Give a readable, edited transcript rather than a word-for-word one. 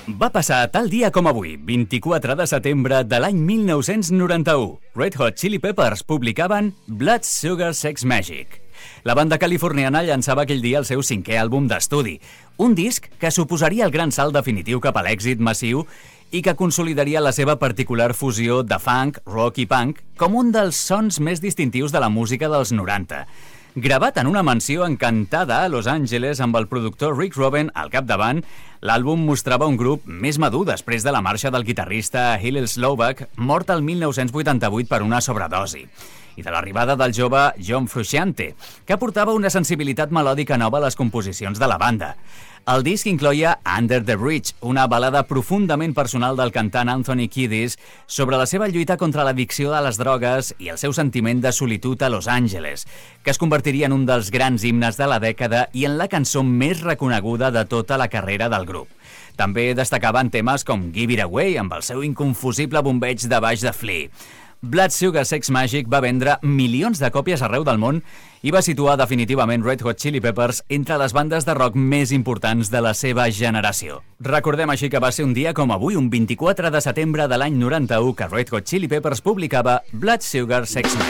Va passar tal dia com avui, 24 de setembre de l'any 1991. Red Hot Chili Peppers publicaven Blood Sugar Sex Magik. La banda californiana llançava aquell dia el seu 5è àlbum d'estudi, un disc que suposaria el gran salt definitiu cap a l'èxit massiu i que consolidaria la seva particular fusió de funk, rock i punk com un dels sons més distintius de la música dels 90. Gravat en una mansió encantada a Los Angeles amb el productor Rick Rubin al capdavant, l'àlbum mostrava un grup més madur després de la marxa del guitarrista Hillel Slovak, mort el 1988 per una sobredosi, i de l'arribada del jove John Frusciante, que aportava una sensibilitat melòdica nova a les composicions de la banda. El disc incloïa Under the Bridge, una balada profundament personal del cantant Anthony Kiedis sobre la seva lluita contra l'addicció a les drogues i el seu sentiment de solitud a Los Angeles, que es convertiria en un dels grans himnes de la dècada i en la cançó més reconeguda de tota la carrera del grup. També destacaven temes com Give It Away, amb el seu inconfusible bombeig de baix de Flea. Blood Sugar Sex Magik va vendre milions de còpies arreu del món i va situar definitivament Red Hot Chili Peppers entre les bandes de rock més importants de la seva generació. Recordem així que va ser un dia com avui, un 24 de setembre de l'any 91, que Red Hot Chili Peppers publicava Blood Sugar Sex Magik.